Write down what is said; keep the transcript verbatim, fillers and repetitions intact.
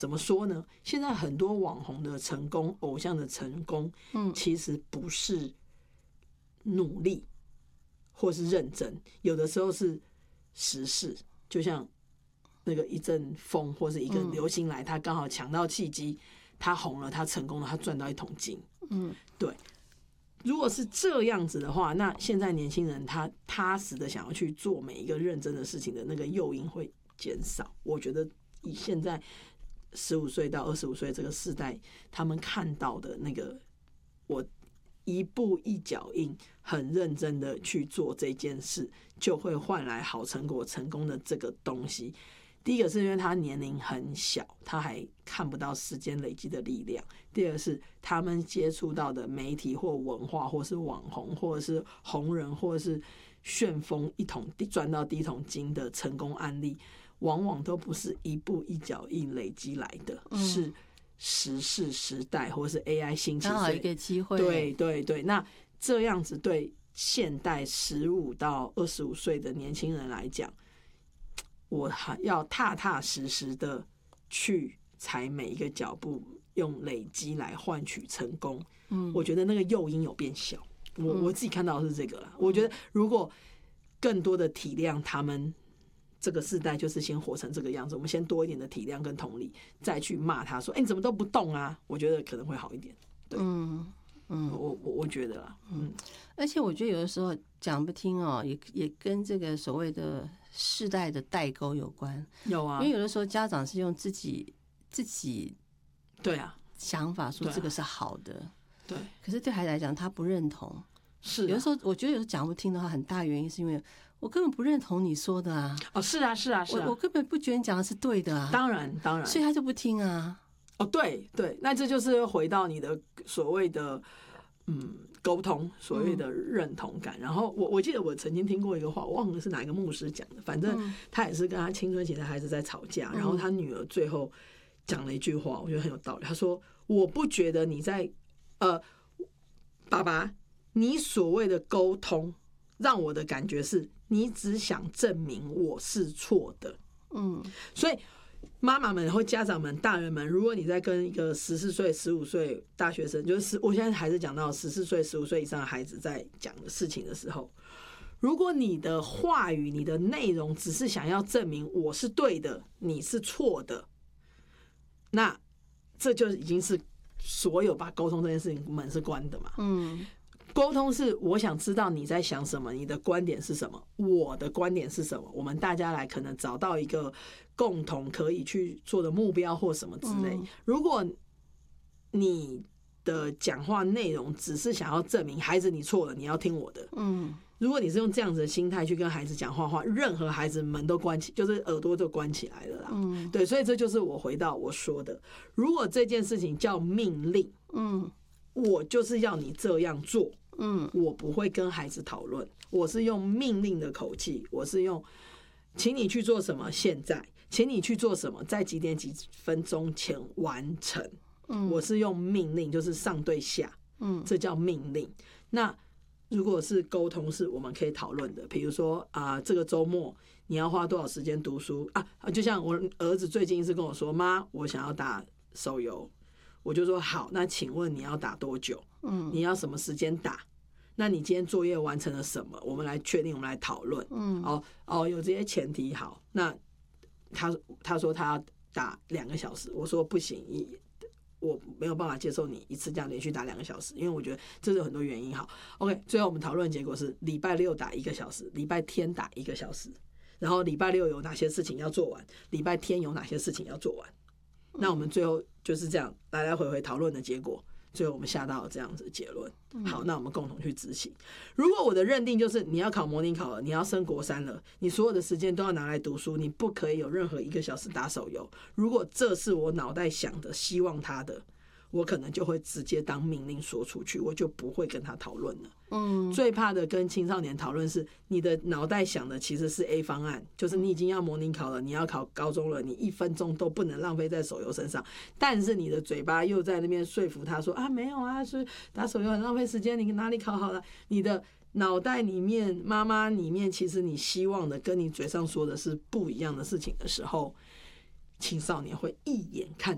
怎么说呢？现在很多网红的成功、偶像的成功，嗯，其实不是努力或是认真，有的时候是时势，就像那个一阵风或是一个流行来，他刚好抢到契机，他红了，他成功了，他赚到一桶金。嗯，对。如果是这样子的话，那现在年轻人他踏实的想要去做每一个认真的事情的那个诱因会减少。我觉得以现在十五岁到二十五岁这个世代，他们看到的那个我一步一脚印，很认真的去做这件事，就会换来好成果、成功的这个东西。第一个是因为他年龄很小，他还看不到时间累积的力量；第二个是他们接触到的媒体或文化，或是网红，或者是红人，或者是旋风一桶赚到第一桶金的成功案例，往往都不是一步一脚印累积来的，嗯、是时势时代或是 A I 兴起， 刚好一个机会。 对对对，那这样子对现代十五到二十五岁的年轻人来讲，我还要踏踏实实的去踩每一个脚步，用累积来换取成功。嗯，我觉得那个诱因有变小。我我自己看到的是这个啦。我觉得如果更多的体谅他们这个世代，就是先活成这个样子，我们先多一点的体谅跟同理，再去骂他说：“哎、欸，你怎么都不动啊？”我觉得可能会好一点。对，嗯嗯，我我我觉得啦，嗯， 而且我觉得有的时候讲不听哦，也也跟这个所谓的世代的代沟有关。 有啊， 因为有的时候家长是用自己自己对啊想法说这个是好的， 对， 可是对孩子来讲他不认同。 是、啊、 有的时候我觉得有时候讲不听的话，很大原因是因为我根本不认同你说的啊。 哦，是啊是啊是啊， 我我根本不觉得你讲的是对的啊。 当然当然， 所以他就不听啊。 哦，对对，那这就是回到你的所谓的嗯沟通，所谓的认同感。嗯、然后我我记得我曾经听过一个话，我忘了是哪一个牧师讲的，反正他也是跟他青春期的孩子在吵架，嗯、然后他女儿最后讲了一句话，我觉得很有道理。他说：“我不觉得你在呃，爸爸，你所谓的沟通，让我的感觉是你只想证明我是错的。”嗯，所以。妈妈们或家长们、大人们，如果你在跟一个十四岁、十五岁大学生，就是我现在还是讲到十四岁、十五岁以上的孩子在讲的事情的时候，如果你的话语、你的内容只是想要证明我是对的，你是错的，那这就已经是所有把沟通这件事情门是关的嘛。嗯。沟通是我想知道你在想什么，你的观点是什么，我的观点是什么，我们大家来可能找到一个共同可以去做的目标或什么之类。如果你的讲话内容只是想要证明孩子你错了，你要听我的，嗯，如果你是用这样子的心态去跟孩子讲话的话，任何孩子门都关起，就是耳朵就关起来了啦。嗯，对，所以这就是我回到我说的，如果这件事情叫命令，嗯，我就是要你这样做。嗯，我不会跟孩子讨论，我是用命令的口气，我是用，请你去做什么，现在，请你去做什么，在几点几分钟前完成。嗯，我是用命令，就是上对下，嗯，这叫命令。那如果是沟通，是我们可以讨论的，比如说啊、呃，这个周末你要花多少时间读书啊？就像我儿子最近是跟我说，妈，我想要打手游。我就说好，那请问你要打多久？嗯，你要什么时间打？那你今天作业完成了什么？我们来确定，我们来讨论。嗯，哦哦，有这些前提好。那他他说他要打两个小时，我说不行，我没有办法接受你一次这样连续打两个小时，因为我觉得这是有很多原因。好 ，OK， 最后我们讨论结果是礼拜六打一个小时，礼拜天打一个小时，然后礼拜六有哪些事情要做完，礼拜天有哪些事情要做完。那我们最后就是这样来来回回讨论的结果，最后我们下到这样子的结论。好，那我们共同去执行。如果我的认定就是你要考模拟考了，你要升国三了，你所有的时间都要拿来读书，你不可以有任何一个小时打手游。如果这是我脑袋想的，希望他的，我可能就会直接当命令说出去，我就不会跟他讨论了。嗯，最怕的跟青少年讨论是，你的脑袋想的其实是 A 方案，就是你已经要模拟考了，你要考高中了，你一分钟都不能浪费在手游身上，但是你的嘴巴又在那边说服他说啊，没有啊，是打手游很浪费时间，你哪里考好了？你的脑袋里面、妈妈里面，其实你希望的跟你嘴上说的是不一样的事情的时候，青少年会一眼看